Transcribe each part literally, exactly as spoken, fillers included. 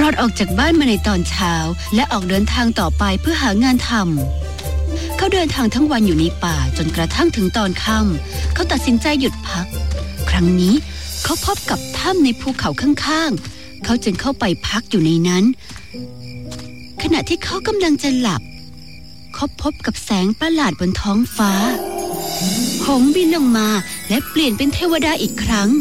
รอนออกจากบ้านมาในตอนเช้าและออกเดินทางต่อไปเพื่อหางานทำเขาเดินทางทั้งวันอยู่ในป่าจนกระทั่งถึงตอนค่ำเขาตัดสินใจหยุดพักครั้งนี้เขาพบกับถ้ำในภูเขาข้างๆเขาจึงเข้าไปพักอยู่ในนั้นขณะที่เขากำลังจะหลับเขาพบกับแสงประหลาดบนท้องฟ้าหงส์บินลงมาและเปลี่ยนเป็นเทวดาอีกครั้ง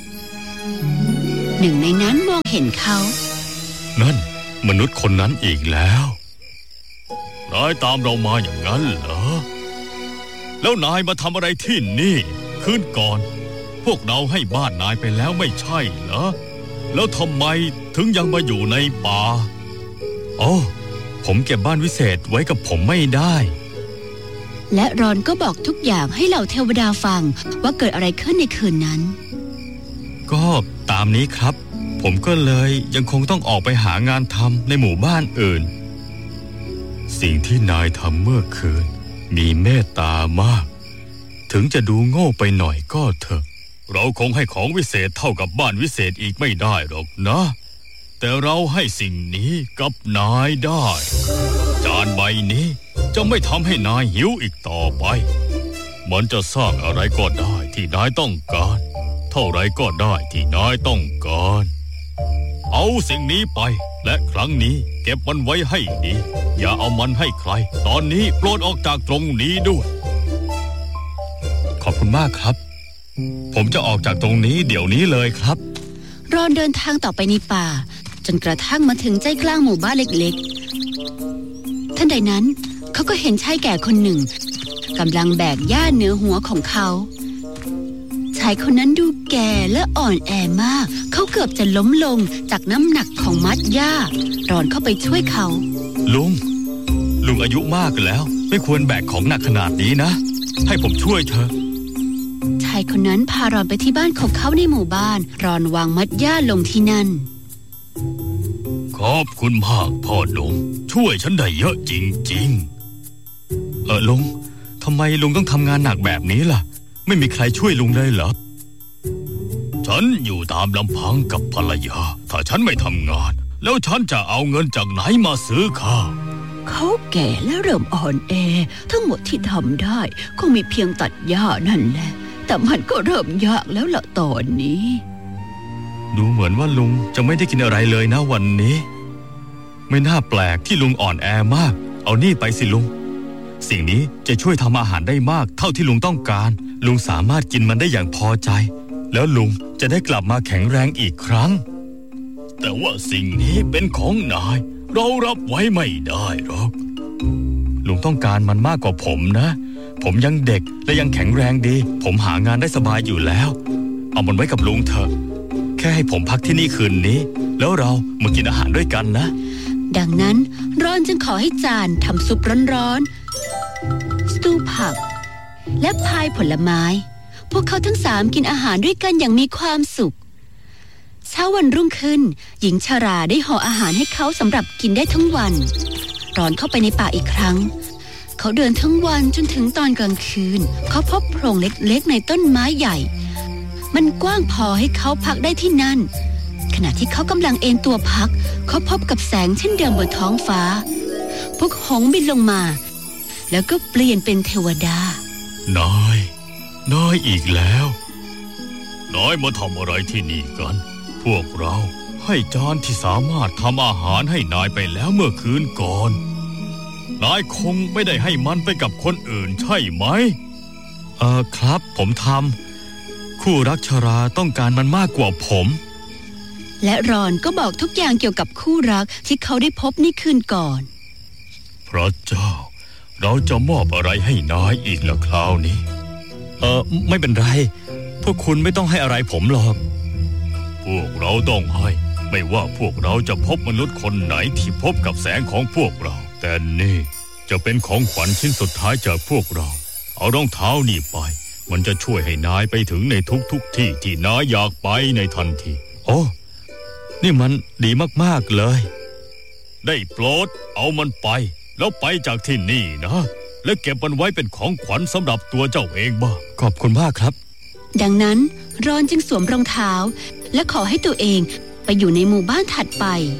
หนึ่งในนั้นมองเห็นเขานั่นมนุษย์คนนั้นอีกแล้วนายตามเรามาอย่างนั้นเหรอแล้วนายมาทำอะไรที่นี่คืนก่อนพวกเราให้บ้านนายไปแล้วไม่ใช่เหรอแล้วทำไมถึงยังมาอยู่ในป่าอ๋อผมเก็บบ้านวิเศษไว้กับผมไม่ได้และรอนก็บอกทุกอย่างให้เหล่าเทวดาฟังว่าเกิดอะไรขึ้นในคืนนั้นก็ตามนี้ครับผมก็เลยยังคงต้องออกไปหางานทำในหมู่บ้านอื่นสิ่งที่นายทำเมื่อคืนมีเมตตามากถึงจะดูโง่ไปหน่อยก็เถอะเราคงให้ของวิเศษเท่ากับบ้านวิเศษอีกไม่ได้หรอกนะแต่เราให้สิ่งนี้กับนายได้จานใบนี้จะไม่ทำให้นายหิวอีกต่อไปมันจะสร้างอะไรก็ได้ที่นายต้องการเท่าไรก็ได้ที่นายต้องการเอาสิ่งนี้ไปและครั้งนี้เก็บมันไว้ให้ดีอย่าเอามันให้ใครตอนนี้โปรดออกจากตรงนี้ด้วยขอบคุณมากครับผมจะออกจากตรงนี้เดี๋ยวนี้เลยครับรอนเดินทางต่อไปในป่าจนกระทั่งมาถึงใจกลางหมู่บ้านเล็กๆทันใดนั้นเขาก็เห็นชายแก่คนหนึ่งกำลังแบกหญ้าเหนือหัวของเขาชายคนนั้นดูแก่และอ่อนแอมากเขาเกือบจะล้มลงจากน้ำหนักของมัดหญ้ารอนเข้าไปช่วยเขาลุงลุงอายุมากแล้วไม่ควรแบกของหนักขนาดนี้นะให้ผมช่วยเธอชายคนนั้นพารอนไปที่บ้านของเขาในหมู่บ้านรอนวางมัดหญ้าลงที่นั่นขอบคุณมากพ่อหนุ่มช่วยฉันได้เยอะจริงๆเออลุงทำไมลุงต้องทำงานหนักแบบนี้ล่ะไม่มีใครช่วยลุงเลยเหรอฉันอยู่ตามลำพังกับภรรยาถ้าฉันไม่ทำงานแล้วฉันจะเอาเงินจากไหนมาซื้อข้าวเขาแก่และเริ่มอ่อนแอทั้งหมดที่ทำได้คงมีเพียงตัดหญ้านั่นแหละแต่มันก็เริ่มยากแล้วล่ะตอนนี้ดูเหมือนว่าลุงจะไม่ได้กินอะไรเลยนะวันนี้ไม่น่าแปลกที่ลุงอ่อนแอมากเอานี่ไปสิลุงสิ่งนี้จะช่วยทำอาหารได้มากเท่าที่ลุงต้องการลุงสามารถกินมันได้อย่างพอใจแล้วลุงจะได้กลับมาแข็งแรงอีกครั้งแต่ว่าสิ่งนี้เป็นของนายเรารับไว้ไม่ได้หรอกลุงต้องการมันมากกว่าผมนะผมยังเด็กและยังแข็งแรงดีผมหางานได้สบายอยู่แล้วเอามันไว้กับลุงเถอะแค่ให้ผมพักที่นี่คืนนี้แล้วเรามากินอาหารด้วยกันนะดังนั้นรอนจึงขอให้จานทำซุปร้อนๆสตูผักและพายผลไม้พวกเขาทั้งสามกินอาหารด้วยกันอย่างมีความสุขเช้าวันรุ่งขึ้นหญิงชราได้ห่ออาหารให้เขาสำหรับกินได้ทั้งวันรอนเข้าไปในป่าอีกครั้งเขาเดินทั้งวันจนถึงตอนกลางคืนเขาพบโพรงเล็กๆในต้นไม้ใหญ่มันกว้างพอให้เขาพักได้ที่นั่นขณะที่เขากำลังเอนตัวพักเขาพบกับแสงเช่นเดิมบนท้องฟ้าพวกหงส์บินลงมาแล้วก็เปลี่ยนเป็นเทวดานายนายอีกแล้วนายมาทำอะไรที่นี่กันพวกเราให้จานที่สามารถทำอาหารให้นายไปแล้วเมื่อคืนก่อนนายคงไม่ได้ให้มันไปกับคนอื่นใช่ไหมเออครับผมทำคู่รักชราต้องการมันมากกว่าผมและรอนก็บอกทุกอย่างเกี่ยวกับคู่รักที่เขาได้พบในคืนก่อนพระเจ้าเราจะมอบอะไรให้นายอีกล่ะคราวนี้เออไม่เป็นไรพวกคุณไม่ต้องให้อะไรผมหรอกพวกเราต้องให้ไม่ว่าพวกเราจะพบมนุษย์คนไหนที่พบกับแสงของพวกเราแต่นี่จะเป็นของขวัญชิ้นสุดท้ายจากพวกเราเอารองเท้านี่ไปมันจะช่วยให้นายไปถึงในทุกๆที่ที่นายอยากไปในทันทีโอ้นี่มันดีมากๆเลยได้โปรดเอามันไปแล้วไปจากที่นี่นะและเก็บมันไว้เป็นของขวัญสำหรับตัวเจ้าเองบ้างขอบคุณมากครับดังนั้นรอนจึงสวมรองเท้าและขอให้ตัวเองไปอยู่ในหมู่บ้านถัดไป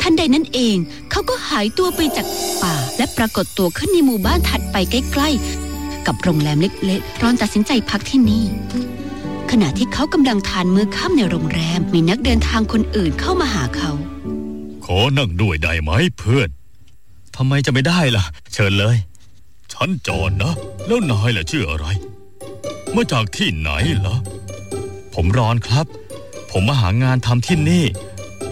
ทันใดนั้นเองเขาก็หายตัวไปจากป่าและปรากฏตัวขึ้นในหมู่บ้านถัดไปใกล้ๆกับโรงแรมเล็กๆรอนตัดสินใจพักที่นี่ขณะที่เขากำลังทานมื้อค่ำในโรงแรมมีนักเดินทางคนอื่นเข้ามาหาเขาขอนั่งด้วยได้ไหมเพื่อนทำไมจะไม่ได้ล่ะเชิญเลยฉันจอห์นนะแล้วนายล่ะชื่ออะไรมาจากที่ไหนล่ะผมรอนครับผมมาหางานทำที่นี่